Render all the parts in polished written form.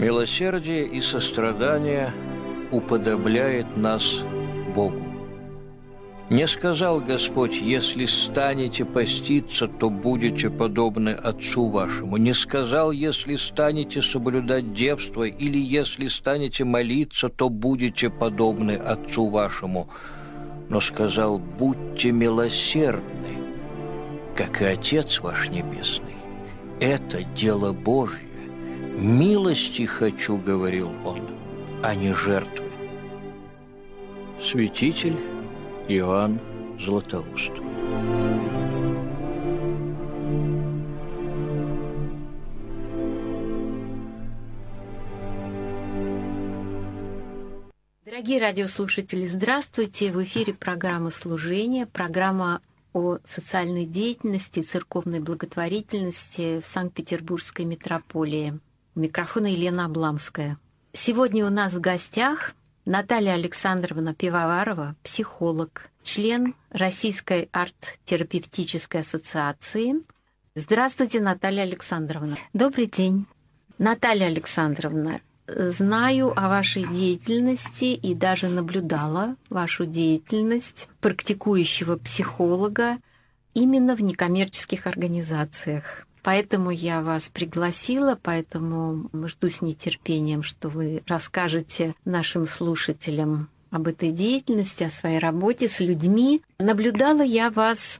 Милосердие и сострадание уподобляет нас Богу. Не сказал Господь: если станете поститься, то будете подобны Отцу вашему. Не сказал: если станете соблюдать девство, или если станете молиться, то будете подобны Отцу вашему. Но сказал: будьте милосердны, как и Отец ваш Небесный. Это дело Божье. Милости хочу, говорил Он, а не жертвы. Святитель Иоанн Златоуст. Дорогие радиослушатели, здравствуйте! В эфире программа «Служение», программа о социальной деятельности, церковной благотворительности в Санкт-Петербургской метрополии. У микрофона Елена Обламская. Сегодня у нас в гостях Наталья Александровна Пивоварова, психолог, член Российской арт-терапевтической ассоциации. Здравствуйте, Наталья Александровна. Добрый день. Наталья Александровна, знаю о вашей деятельности и даже наблюдала вашу деятельность практикующего психолога именно в некоммерческих организациях. Поэтому я вас пригласила, поэтому жду с нетерпением, что вы расскажете нашим слушателям об этой деятельности, о своей работе с людьми. Наблюдала я вас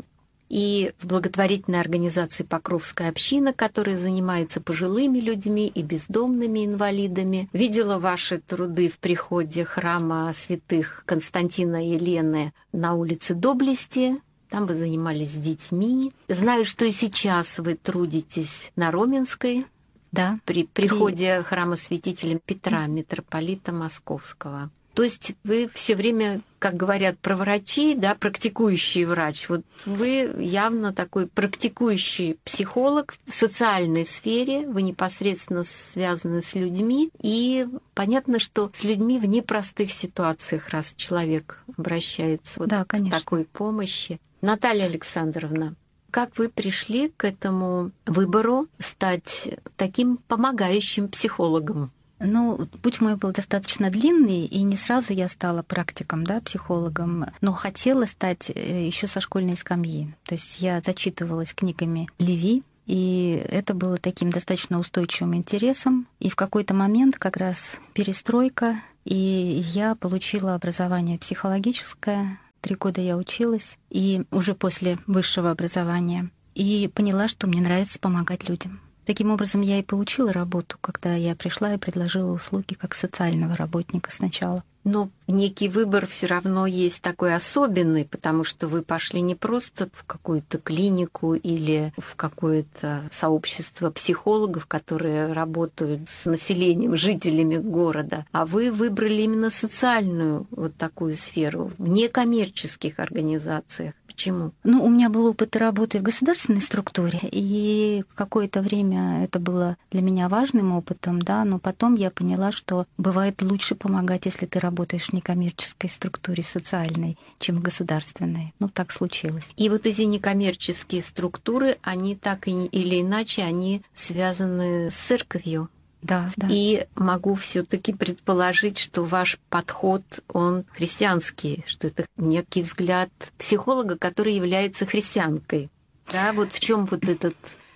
и в благотворительной организации «Покровская община», которая занимается пожилыми людьми и бездомными инвалидами. Видела ваши труды в приходе храма святых Константина и Елены на улице Доблести. Там вы занимались с детьми. Знаю, что и сейчас вы трудитесь на Роменской, да, при приходе храма святителя Петра, митрополита Московского. То есть вы все время, как говорят про врачей, да, практикующий врач. Вот вы явно такой практикующий психолог в социальной сфере, вы непосредственно связаны с людьми. И понятно, что с людьми в непростых ситуациях, раз человек обращается вот да, к такой помощи. Наталья Александровна, как вы пришли к этому выбору стать таким помогающим психологом? Ну, путь мой был достаточно длинный, и не сразу я стала практиком, да, психологом, но хотела стать еще со школьной скамьи. То есть я зачитывалась книгами Леви, и это было таким достаточно устойчивым интересом. И в какой-то момент как раз перестройка, и я получила образование психологическое. 3 года я училась, и уже после высшего образования, и поняла, что мне нравится помогать людям. Таким образом, я и получила работу, когда я пришла и предложила услуги как социального работника сначала. Но некий выбор все равно есть такой особенный, потому что вы пошли не просто в какую-то клинику или в какое-то сообщество психологов, которые работают с населением, жителями города, а вы выбрали именно социальную вот такую сферу в некоммерческих организациях. Почему? Ну, у меня был опыт работы в государственной структуре, и какое-то время это было для меня важным опытом, да, но потом я поняла, что бывает лучше помогать, если ты работаешь в некоммерческой структуре социальной, чем в государственной. Ну, так случилось. И вот эти некоммерческие структуры, они так или иначе, они связаны с церковью. Да, да. И могу все-таки предположить, что ваш подход, он христианский, что это некий взгляд психолога, который является христианкой. Да, вот в чем вот этот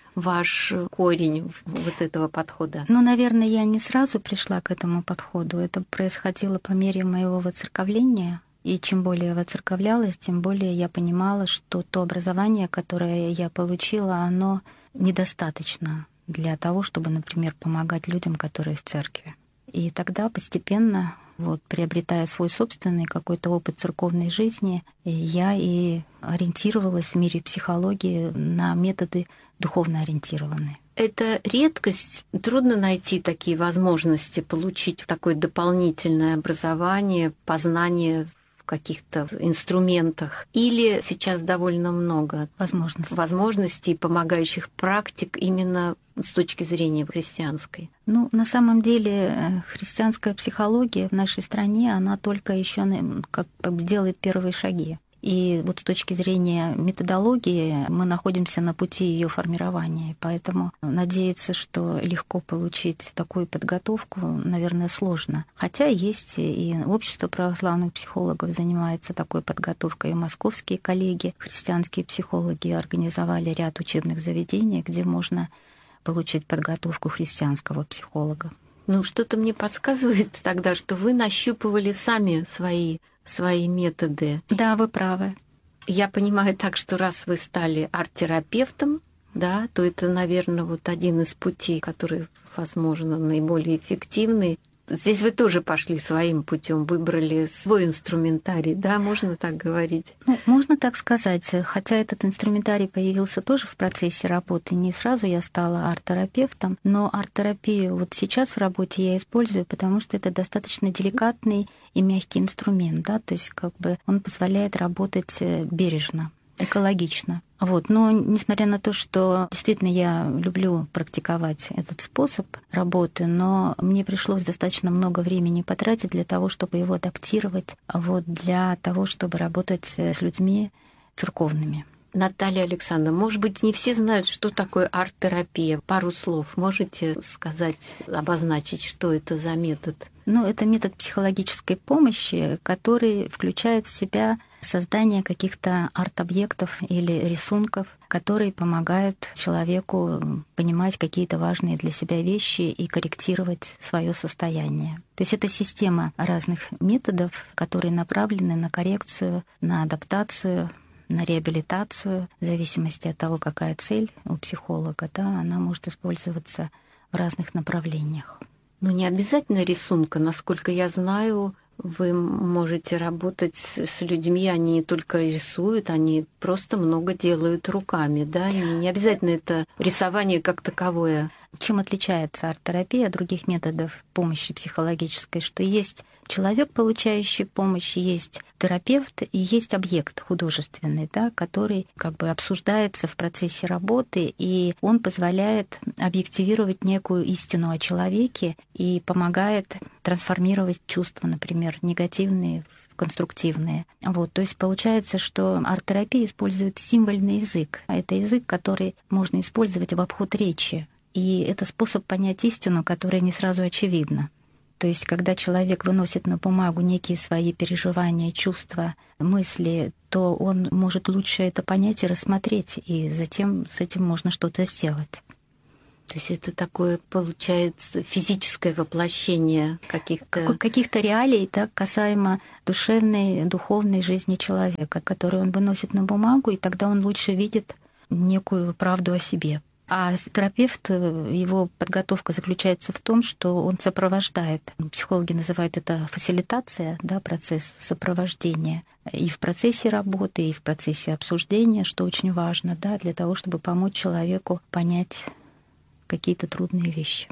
ваш корень вот этого подхода? Ну, наверное, я не сразу пришла к этому подходу. Это происходило по мере моего воцерковления. И чем более я воцерковлялась, тем более я понимала, что то образование, которое я получила, оно недостаточно для того, чтобы, например, помогать людям, которые в церкви. И тогда постепенно, вот, приобретая свой собственный какой-то опыт церковной жизни, я и ориентировалась в мире психологии на методы духовно ориентированные. Это редкость. Трудно найти такие возможности, получить такое дополнительное образование, познание в каких-то инструментах. Или сейчас довольно много возможностей, помогающих практик именно с точки зрения христианской? Ну, на самом деле, христианская психология в нашей стране, она только еще как бы делает первые шаги. И вот с точки зрения методологии мы находимся на пути ее формирования. Поэтому надеяться, что легко получить такую подготовку, наверное, сложно. Хотя есть и общество православных психологов занимается такой подготовкой, и московские коллеги, христианские психологи организовали ряд учебных заведений, где можно получить подготовку христианского психолога. Ну, что-то мне подсказывает тогда, что вы нащупывали сами свои методы. Да, вы правы. Я понимаю так, что раз вы стали арт-терапевтом, да, то это, наверное, вот один из путей, который, возможно, наиболее эффективный. Здесь вы тоже пошли своим путем, выбрали свой инструментарий, да, можно так говорить? Ну, можно так сказать, хотя этот инструментарий появился тоже в процессе работы. Не сразу я стала арт-терапевтом, но арт-терапию вот сейчас в работе я использую, потому что это достаточно деликатный и мягкий инструмент, да, то есть как бы он позволяет работать бережно, экологично. Вот. Но несмотря на то, что действительно я люблю практиковать этот способ работы, но мне пришлось достаточно много времени потратить для того, чтобы его адаптировать, вот, для того, чтобы работать с людьми церковными. Наталья Александровна, может быть, не все знают, что такое арт-терапия. Пару слов можете сказать, обозначить, что это за метод? Ну, это метод психологической помощи, который включает в себя создание каких-то арт-объектов или рисунков, которые помогают человеку понимать какие-то важные для себя вещи и корректировать свое состояние. То есть это система разных методов, которые направлены на коррекцию, на адаптацию, на реабилитацию, в зависимости от того, какая цель у психолога, да, она может использоваться в разных направлениях. Ну, не обязательно рисунка. Насколько я знаю, вы можете работать с людьми, они только рисуют, они просто много делают руками, да? Не обязательно это рисование как таковое. Чем отличается арт-терапия от других методов помощи психологической, что есть человек, получающий помощь, есть терапевт и есть объект художественный, да, который как бы обсуждается в процессе работы, и он позволяет объективировать некую истину о человеке и помогает трансформировать чувства, например, негативные в конструктивные. Вот, то есть получается, что арт-терапия использует символьный язык, а это язык, который можно использовать в обход речи. И это способ понять истину, которая не сразу очевидна. То есть, когда человек выносит на бумагу некие свои переживания, чувства, мысли, то он может лучше это понять и рассмотреть, и затем с этим можно что-то сделать. То есть это такое, получается, физическое воплощение каких-то реалий, да, касаемо душевной, духовной жизни человека, которую он выносит на бумагу, и тогда он лучше видит некую правду о себе. А терапевт, его подготовка заключается в том, что он сопровождает. Психологи называют это фасилитация, да, процесс сопровождения. И в процессе работы, и в процессе обсуждения, что очень важно, да, для того, чтобы помочь человеку понять какие-то трудные вещи.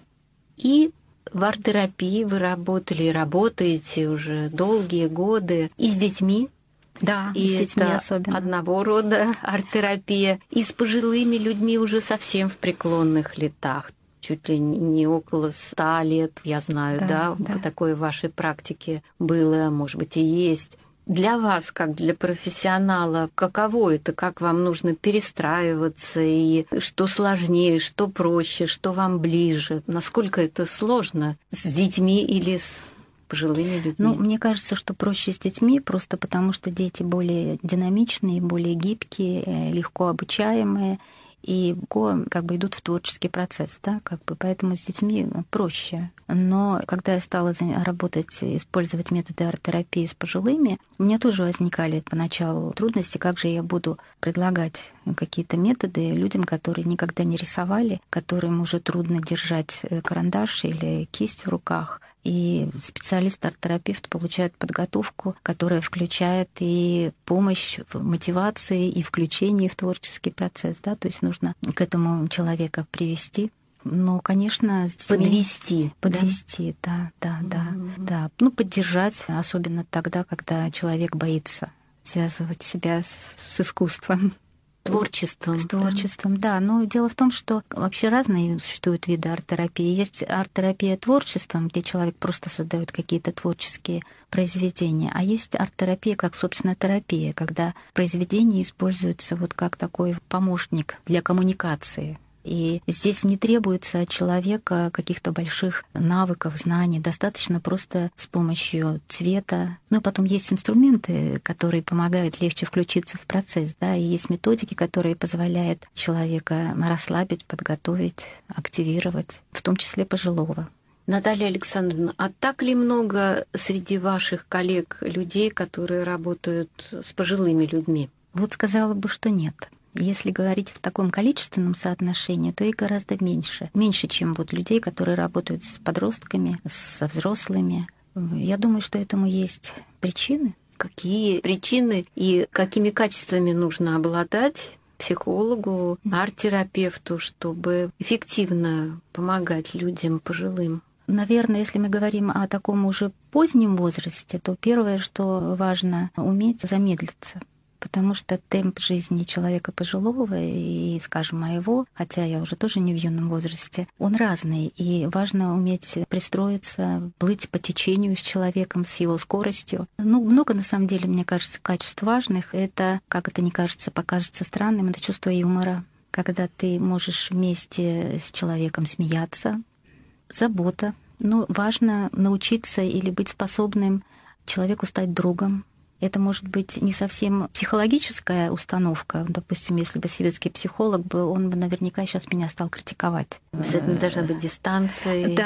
И в арт-терапии вы работали и работаете уже долгие годы и с детьми. Да, и с детьми это особенно. Одного рода арт-терапия. И с пожилыми людьми уже совсем в преклонных летах. Чуть ли не около 100 лет, я знаю, да? Да. Такое в вашей практике было, может быть, и есть. Для вас, как для профессионала, каково это, как вам нужно перестраиваться, и что сложнее, что проще, что вам ближе? Насколько это сложно с детьми или с пожилыми людьми? Ну, мне кажется, что проще с детьми, просто потому что дети более динамичные, более гибкие, легко обучаемые и как бы идут в творческий процесс, да, как бы, поэтому с детьми проще. Но когда я стала работать, использовать методы арт-терапии с пожилыми, у меня тоже возникали поначалу трудности, как же я буду предлагать какие-то методы людям, которые никогда не рисовали, которым уже трудно держать карандаш или кисть в руках. И специалист-арт-терапевт получает подготовку, которая включает и помощь в мотивации, и включении в творческий процесс. Да? То есть нужно к этому человека привести. Но, конечно, с детьми... Подвести, да. Да. Ну, поддержать, особенно тогда, когда человек боится связывать себя с искусством. Творчеством. С творчеством, да. Но дело в том, что вообще разные существуют виды арт-терапии. Есть арт-терапия творчеством, где человек просто создает какие-то творческие произведения, а есть арт-терапия как, собственно, терапия, когда произведение используется вот как такой помощник для коммуникации. И здесь не требуется от человека каких-то больших навыков, знаний. Достаточно просто с помощью цвета. Ну и потом есть инструменты, которые помогают легче включиться в процесс, да, и есть методики, которые позволяют человека расслабить, подготовить, активировать, в том числе пожилого. Наталья Александровна, а так ли много среди ваших коллег людей, которые работают с пожилыми людьми? Вот сказала бы, что нет. Если говорить в таком количественном соотношении, то их гораздо меньше. Меньше, чем вот людей, которые работают с подростками, со взрослыми. Я думаю, что этому есть причины. Какие причины и какими качествами нужно обладать психологу, арт-терапевту, чтобы эффективно помогать людям пожилым? Наверное, если мы говорим о таком уже позднем возрасте, то первое, что важно, уметь замедлиться. Потому что темп жизни человека пожилого и, скажем, моего, хотя я уже тоже не в юном возрасте, он разный. И важно уметь пристроиться, плыть по течению с человеком, с его скоростью. Ну, много, на самом деле, мне кажется, качеств важных. Это, как это не кажется, покажется странным, это чувство юмора. Когда ты можешь вместе с человеком смеяться. Забота. Ну, важно научиться или быть способным человеку стать другом. Это может быть не совсем психологическая установка. Допустим, если бы советский психолог был, он бы наверняка сейчас меня стал критиковать. Обязательно должна быть дистанция.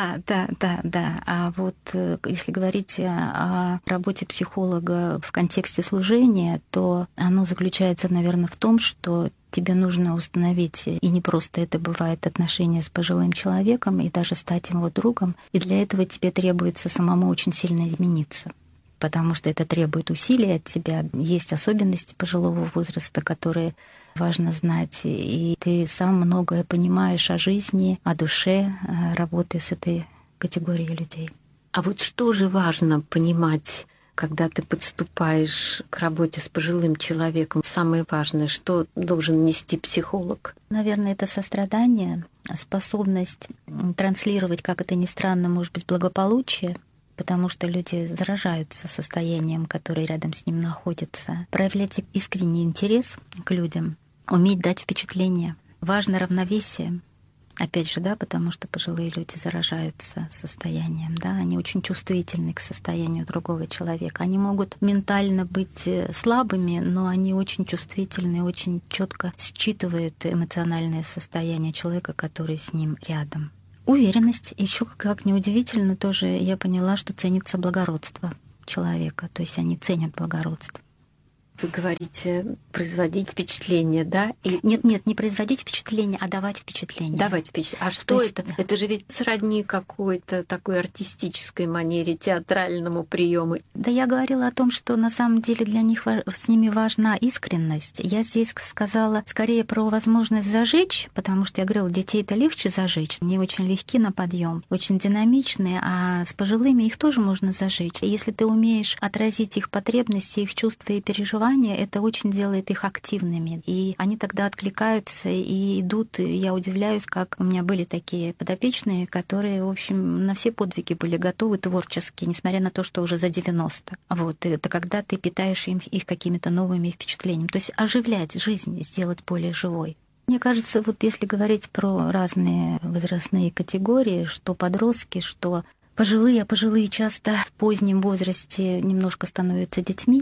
Да. А вот если говорить о работе психолога в контексте служения, то оно заключается, наверное, в том, что тебе нужно установить, и не просто это бывает, отношения с пожилым человеком, и даже стать его другом. И для этого тебе требуется самому очень сильно измениться. Потому что это требует усилий от тебя. Есть особенности пожилого возраста, которые важно знать. И ты сам многое понимаешь о жизни, о душе, работая с этой категорией людей. А вот что же важно понимать, когда ты подступаешь к работе с пожилым человеком? Самое важное, что должен нести психолог? Наверное, это сострадание, способность транслировать, как это ни странно, может быть, благополучие, потому что люди заражаются состоянием, которое рядом с ним находится. Проявлять искренний интерес к людям, уметь дать впечатление. Важно равновесие. Опять же, да, потому что пожилые люди заражаются состоянием, да, они очень чувствительны к состоянию другого человека. Они могут ментально быть слабыми, но они очень чувствительны, очень четко считывают эмоциональное состояние человека, который с ним рядом. Уверенность. Еще, как неудивительно, тоже я поняла, что ценится благородство человека. То есть они ценят благородство. Вы говорите производить впечатление, да? И... Нет, не производить впечатление, а давать впечатление. Давать впечатление. А что это? Это же ведь сродни какой-то такой артистической манере, театральному приему. Да, я говорила о том, что на самом деле для них с ними важна искренность. Я здесь сказала скорее про возможность зажечь, потому что я говорила, детей-то легче зажечь. Они очень легки на подъем, очень динамичные, а с пожилыми их тоже можно зажечь. И если ты умеешь отразить их потребности, их чувства и переживания, это очень делает их активными. И они тогда откликаются и идут. Я удивляюсь, как у меня были такие подопечные, которые, в общем, на все подвиги были готовы творчески, несмотря на то, что уже за 90. Вот. Это когда ты питаешь их какими-то новыми впечатлениями. То есть оживлять жизнь, сделать более живой. Мне кажется, вот если говорить про разные возрастные категории, что подростки, что пожилые, а пожилые часто в позднем возрасте немножко становятся детьми,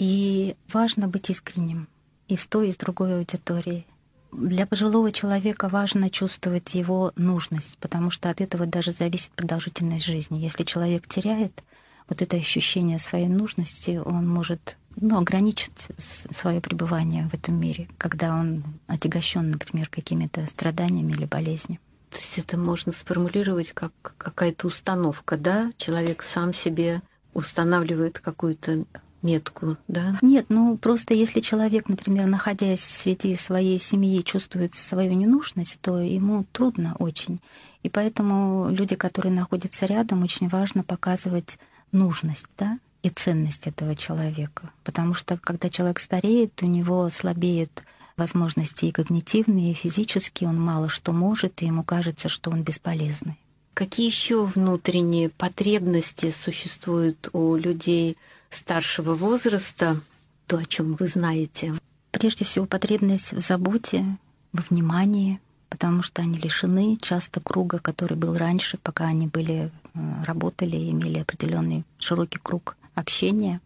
и важно быть искренним и с той, и с другой аудиторией. Для пожилого человека важно чувствовать его нужность, потому что от этого даже зависит продолжительность жизни. Если человек теряет вот это ощущение своей нужности, он может ограничить свое пребывание в этом мире, когда он отягощен, например, какими-то страданиями или болезнью. То есть это можно сформулировать как какая-то установка, да? Человек сам себе устанавливает какую-то метку, да? Нет, просто если человек, например, находясь среди своей семьи, чувствует свою ненужность, то ему трудно очень. И поэтому люди, которые находятся рядом, очень важно показывать нужность, да, и ценность этого человека. Потому что когда человек стареет, у него слабеют возможности и когнитивные, и физические, он мало что может, и ему кажется, что он бесполезный. Какие еще внутренние потребности существуют у людей старшего возраста, то, о чем вы знаете? Прежде всего, потребность в заботе, во внимании, потому что они лишены часто круга, который был раньше, пока они работали, имели определенный широкий круг общения.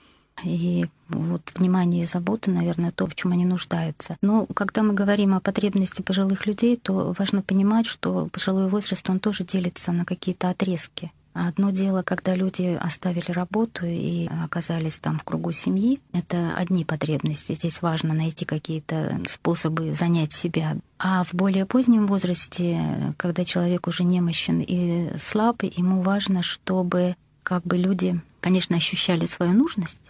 И вот внимание и забота, наверное, то, в чем они нуждаются. Но когда мы говорим о потребности пожилых людей, то важно понимать, что пожилой возраст, он тоже делится на какие-то отрезки. Одно дело, когда люди оставили работу и оказались там в кругу семьи, это одни потребности. Здесь важно найти какие-то способы занять себя. А в более позднем возрасте, когда человек уже немощен и слаб, ему важно, чтобы люди, конечно, ощущали свою нужность,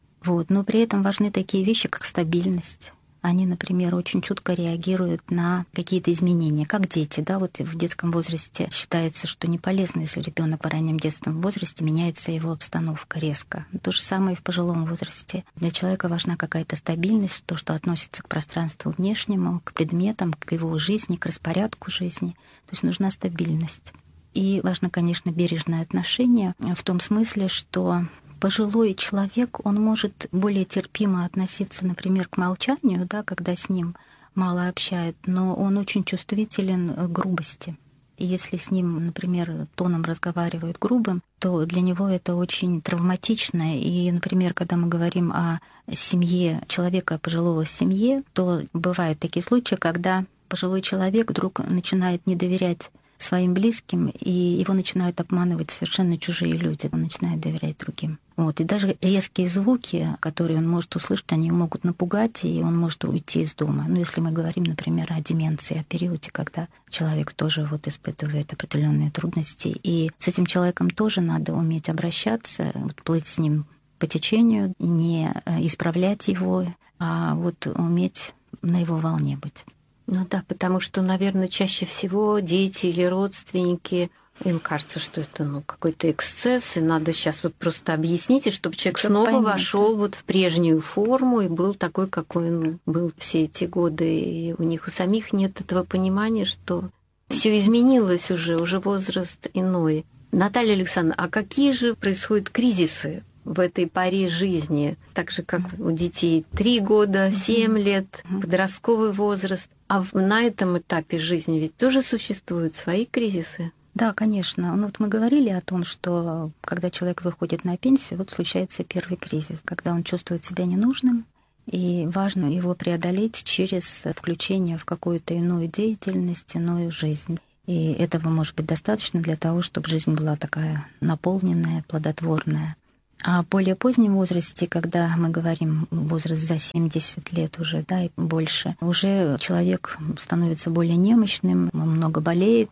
но при этом важны такие вещи, как стабильность. Они, например, очень чутко реагируют на какие-то изменения, как дети. В детском возрасте считается, что не полезно, если ребенок в раннем детском возрасте меняется его обстановка резко. То же самое и в пожилом возрасте. Для человека важна какая-то стабильность, то, что относится к пространству внешнему, к предметам, к его жизни, к распорядку жизни. То есть нужна стабильность. И важно, конечно, бережное отношение в том смысле, что пожилой человек, он может более терпимо относиться, например, к молчанию, когда с ним мало общают, но он очень чувствителен к грубости. И если с ним, например, тоном разговаривают грубым, то для него это очень травматично. И, например, когда мы говорим о семье человека пожилого в семье, то бывают такие случаи, когда пожилой человек вдруг начинает не доверять своим близким, и его начинают обманывать совершенно чужие люди. Он начинает доверять другим. И даже резкие звуки, которые он может услышать, они могут напугать, и он может уйти из дома. Если мы говорим, например, о деменции, о периоде, когда человек тоже испытывает определенные трудности. И с этим человеком тоже надо уметь обращаться, плыть с ним по течению, не исправлять его, а уметь на его волне быть. Потому что, наверное, чаще всего дети или родственники, им кажется, что это какой-то эксцесс, и надо сейчас просто объяснить, и чтобы человек снова вошел в прежнюю форму и был такой, какой он был все эти годы. И у них у самих нет этого понимания, что все изменилось уже возраст иной. Наталья Александровна, а какие же происходят кризисы в этой поре жизни, так же, как у детей 3 года, 7 лет, подростковый возраст? А на этом этапе жизни ведь тоже существуют свои кризисы? Да, конечно. Мы говорили о том, что когда человек выходит на пенсию, случается первый кризис, когда он чувствует себя ненужным, и важно его преодолеть через включение в какую-то иную деятельность, иную жизнь. И этого может быть достаточно для того, чтобы жизнь была такая наполненная, плодотворная. А в более позднем возрасте, когда мы говорим возраст за 70 лет уже, и больше, уже человек становится более немощным, он много болеет,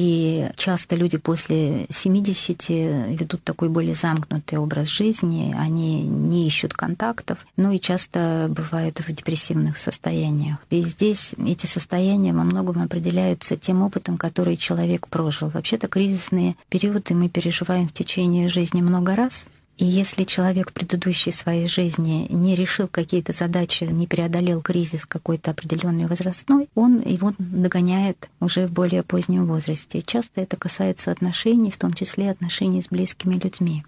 и часто люди после 70 ведут такой более замкнутый образ жизни, они не ищут контактов, и часто бывают в депрессивных состояниях. И здесь эти состояния во многом определяются тем опытом, который человек прожил. Вообще-то кризисные периоды мы переживаем в течение жизни много раз. И если человек в предыдущей своей жизни не решил какие-то задачи, не преодолел кризис какой-то определенный возрастной, он его догоняет уже в более позднем возрасте. И часто это касается отношений, в том числе отношений с близкими людьми.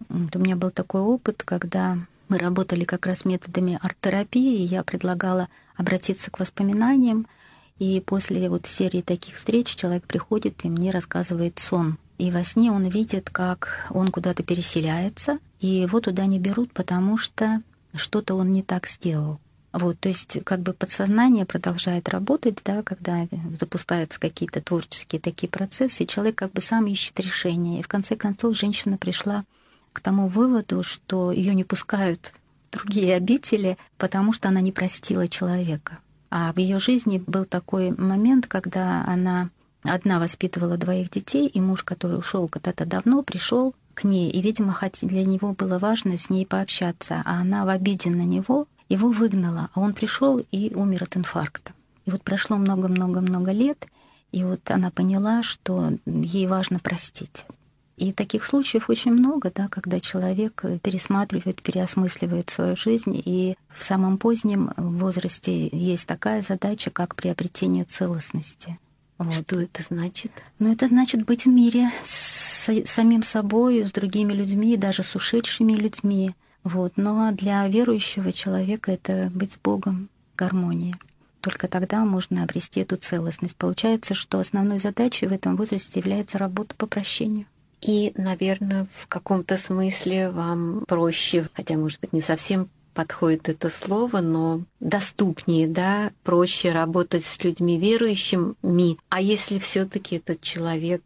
У меня был такой опыт, когда мы работали как раз методами арт-терапии, и я предлагала обратиться к воспоминаниям. И после серии таких встреч человек приходит и мне рассказывает сон. И во сне он видит, как он куда-то переселяется, и его туда не берут, потому что что-то он не так сделал. То есть подсознание продолжает работать, когда запускаются какие-то творческие такие процессы, и человек сам ищет решение. И в конце концов женщина пришла к тому выводу, что ее не пускают в другие обители, потому что она не простила человека. А в ее жизни был такой момент, когда она одна воспитывала 2 детей, и муж, который ушел когда-то давно, пришел к ней, и, видимо, для него было важно с ней пообщаться, а она в обиде на него его выгнала, а он пришел и умер от инфаркта. И прошло много-много-много лет, и она поняла, что ей важно простить. И таких случаев очень много, да, когда человек пересматривает, переосмысливает свою жизнь, и в самом позднем возрасте есть такая задача, как приобретение целостности. Вот. Что это значит? Ну, это значит быть в мире с самим собой, с другими людьми, даже с ушедшими людьми. Вот. Но для верующего человека это быть с Богом, гармония. Только тогда можно обрести эту целостность. Получается, что основной задачей в этом возрасте является работа по прощению. И, наверное, в каком-то смысле вам проще, хотя, может быть, не совсем подходит это слово, но доступнее, да, проще работать с людьми верующими. А если все-таки этот человек,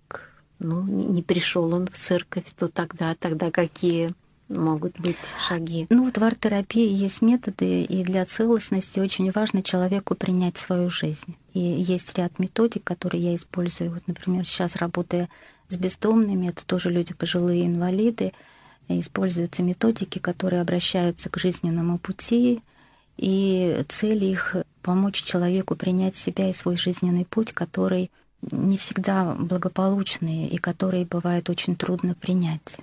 не пришел он в церковь, то тогда какие могут быть шаги? Ну вот в арт-терапии есть методы, и для целостности очень важно человеку принять свою жизнь. И есть ряд методик, которые я использую. Вот, например, сейчас работая с бездомными, это тоже люди пожилые, инвалиды, используются методики, которые обращаются к жизненному пути, и цель их — помочь человеку принять себя и свой жизненный путь, который не всегда благополучный и который бывает очень трудно принять.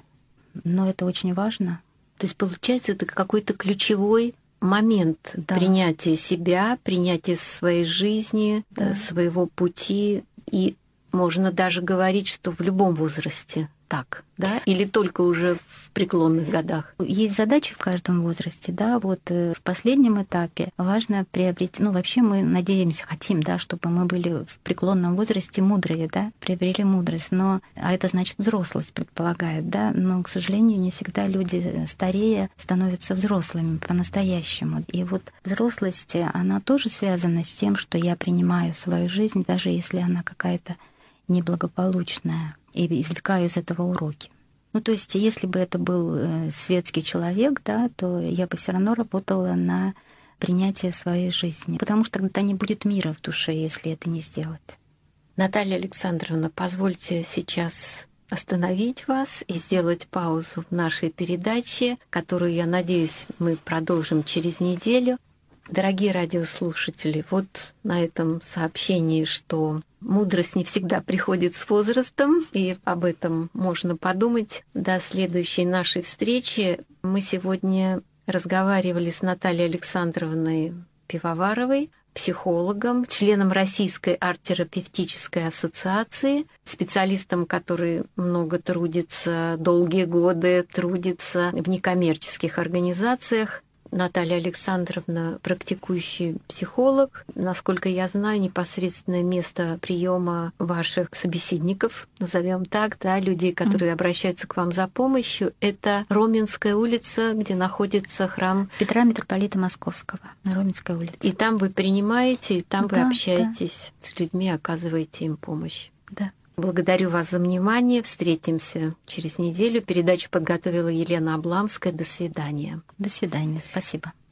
Но это очень важно. То есть, получается, это какой-то ключевой момент принятия себя, принятия своей жизни, своего пути. И можно даже говорить, что в любом возрасте так, да? Или только уже в преклонных годах? Есть задачи в каждом возрасте, да. Вот в последнем этапе важно приобрести, вообще мы надеемся, хотим, да, чтобы мы были в преклонном возрасте мудрые, да, приобрели мудрость, а это значит взрослость предполагает, да, но, к сожалению, не всегда люди старее становятся взрослыми по-настоящему. И вот взрослость, она тоже связана с тем, что я принимаю свою жизнь, даже если она какая-то неблагополучная, и извлекаю из этого уроки. То есть, если бы это был светский человек, да, то я бы все равно работала на принятие своей жизни, потому что тогда не будет мира в душе, если это не сделать. Наталья Александровна, позвольте сейчас остановить вас и сделать паузу в нашей передаче, которую, я надеюсь, мы продолжим через неделю. Дорогие радиослушатели, вот на этом сообщении, что мудрость не всегда приходит с возрастом, и об этом можно подумать. До следующей нашей встречи. Мы сегодня разговаривали с Натальей Александровной Пивоваровой, психологом, членом Российской арт-терапевтической ассоциации, специалистом, который много трудится, долгие годы трудится в некоммерческих организациях. Наталья Александровна, практикующий психолог. Насколько я знаю, непосредственное место приема ваших собеседников, назовем так, да, людей, которые обращаются к вам за помощью, это Роменская улица, где находится храм Петра Митрополита Московского на Роменской улице. И там вы принимаете, и там вы общаетесь с людьми, оказываете им помощь. Да. Благодарю вас за внимание. Встретимся через неделю. Передачу подготовила Елена Обламская. До свидания. До свидания. Спасибо.